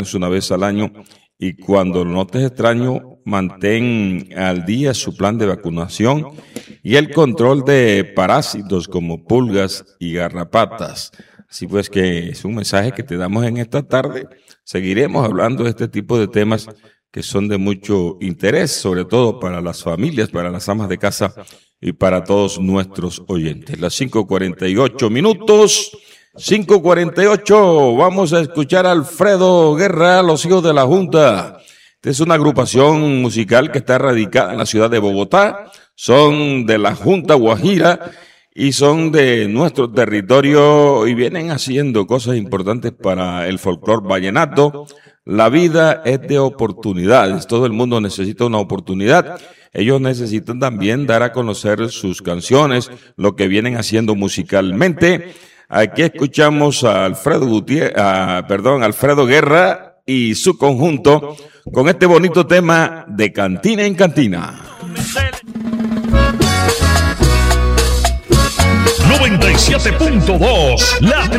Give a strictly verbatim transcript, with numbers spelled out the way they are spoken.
una vez al año. Y cuando lo notes extraño, mantén al día su plan de vacunación y el control de parásitos como pulgas y garrapatas. Así pues que es un mensaje que te damos en esta tarde. Seguiremos hablando de este tipo de temas que son de mucho interés, sobre todo para las familias, para las amas de casa y para todos nuestros oyentes. Las cinco cuarenta y ocho minutos. cinco cuarenta y ocho, vamos a escuchar a Alfredo Guerra, Los Hijos de la Junta. Esta es una agrupación musical que está radicada en la ciudad de Bogotá, son de la Junta Guajira y son de nuestro territorio y vienen haciendo cosas importantes para el folclore vallenato. La vida es de oportunidades, todo el mundo necesita una oportunidad. Ellos necesitan también dar a conocer sus canciones, lo que vienen haciendo musicalmente. Aquí escuchamos a Alfredo Gutiérrez, a, perdón, Alfredo Guerra y su conjunto con este bonito tema de Cantina en Cantina. noventa y siete punto dos, la